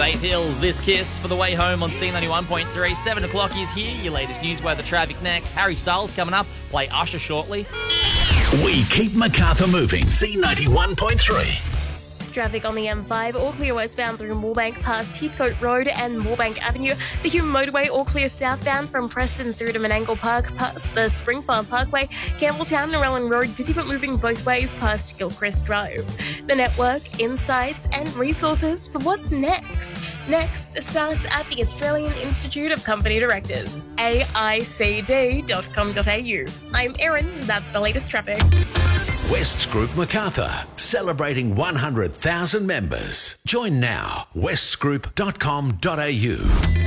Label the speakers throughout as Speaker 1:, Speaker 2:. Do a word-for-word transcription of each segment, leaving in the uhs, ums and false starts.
Speaker 1: Faith Hills, This Kiss for the way home on C ninety-one point three. Seven o'clock is here. Your latest news, weather, traffic next. Harry Styles coming up. Play Usher shortly.
Speaker 2: We keep Macarthur moving. C ninety-one point three.
Speaker 3: Traffic on the M five, all clear westbound through Moorebank past Heathcote Road and Moorebank Avenue. The Hume Motorway, all clear southbound from Preston through to Menangle Park past the Spring Farm Parkway, Campbelltown, Narellan Road, busy but moving both ways past Gilchrist Drive. The network, insights and resources for what's next. Next starts at the Australian Institute of Company Directors, A I C D dot com dot A U. I'm Erin, that's the latest traffic.
Speaker 2: West's Group Macarthur, celebrating one hundred thousand members. Join now, wests group dot com dot A U.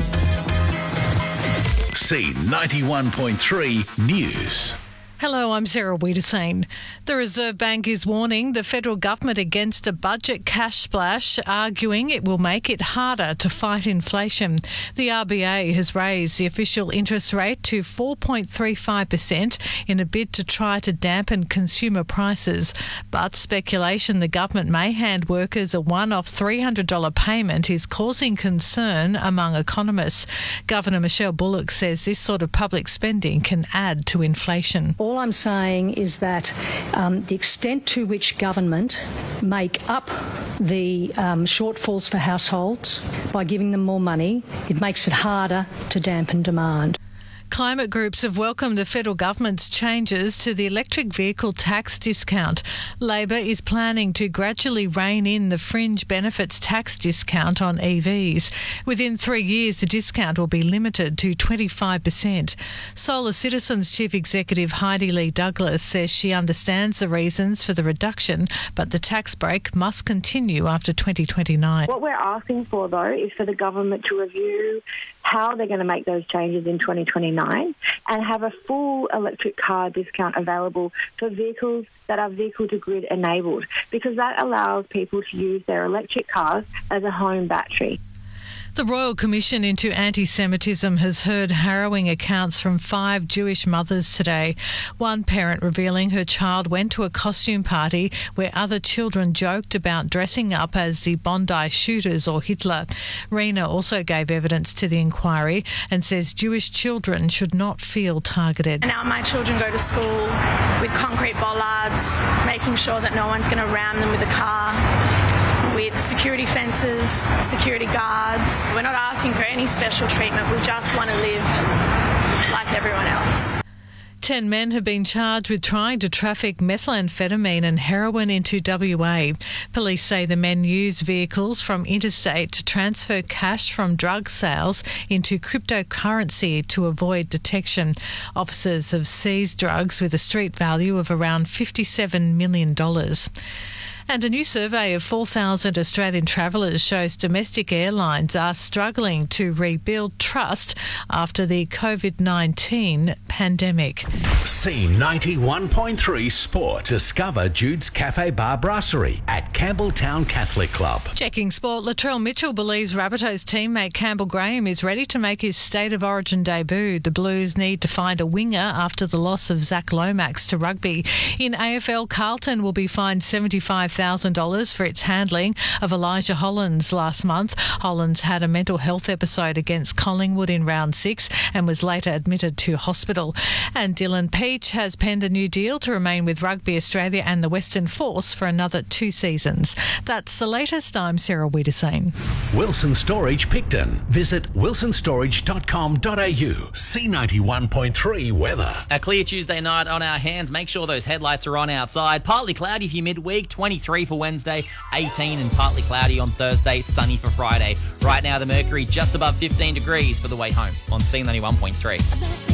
Speaker 2: C ninety-one point three News.
Speaker 4: Hello, I'm Sarah Wiedersane. The Reserve Bank is warning the federal government against a budget cash splash, arguing it will make it harder to fight inflation. The R B A has raised the official interest rate to four point three five percent in a bid to try to dampen consumer prices. But speculation the government may hand workers a one-off three hundred dollars payment is causing concern among economists. Governor Michelle Bullock says this sort of public spending can add to inflation.
Speaker 5: All I'm saying is that um, the extent to which government make up the um, shortfalls for households by giving them more money, it makes it harder to dampen demand.
Speaker 4: Climate groups have welcomed the federal government's changes to the electric vehicle tax discount. Labor is planning to gradually rein in the fringe benefits tax discount on E Vs. Within three years, the discount will be limited to twenty-five percent. Solar Citizens Chief Executive Heidi Lee Douglas says she understands the reasons for the reduction, but the tax break must continue after twenty twenty-nine.
Speaker 6: What we're asking for, though, is for the government to review how they're going to make those changes in twenty twenty-nine and have a full electric car discount available for vehicles that are vehicle-to-grid enabled, because that allows people to use their electric cars as a home battery.
Speaker 4: The Royal Commission into Anti-Semitism has heard harrowing accounts from five Jewish mothers today. One parent revealing her child went to a costume party where other children joked about dressing up as the Bondi shooters or Hitler. Rena also gave evidence to the inquiry and says Jewish children should not feel targeted.
Speaker 7: Now my children go to school with concrete bollards, making sure that no one's going to ram them with a car, with security fences, security guards. We're not asking for any special treatment. We just want to live like everyone else.
Speaker 4: Ten men have been charged with trying to traffic methamphetamine and heroin into W A. Police say the men used vehicles from interstate to transfer cash from drug sales into cryptocurrency to avoid detection. Officers have seized drugs with a street value of around fifty-seven million dollars. And a new survey of four thousand Australian travellers shows domestic airlines are struggling to rebuild trust after the COVID nineteen pandemic.
Speaker 2: C ninety-one point three Sport. Discover Jude's Cafe Bar Brasserie at Campbelltown Catholic Club.
Speaker 4: Checking sport, Latrell Mitchell believes Rabbitohs teammate Campbell Graham is ready to make his State of Origin debut. The Blues need to find a winger after the loss of Zach Lomax to rugby. In A F L, Carlton will be fined seventy-five thousand dollars for its handling of Elijah Hollands last month. Hollands had a mental health episode against Collingwood in round six and was later admitted to hospital. And Dylan Peach has penned a new deal to remain with Rugby Australia and the Western Force for another two seasons. That's the latest. I'm Sarah Wiedersane.
Speaker 2: Wilson Storage Picton. Visit wilson storage dot com dot A U. C ninety-one point three weather.
Speaker 1: A clear Tuesday night on our hands. Make sure those headlights are on outside. Partly cloudy for your midweek. twenty-three for Wednesday, eighteen and partly cloudy on Thursday, sunny for Friday. Right now the mercury just above fifteen degrees for the way home on C ninety-one point three.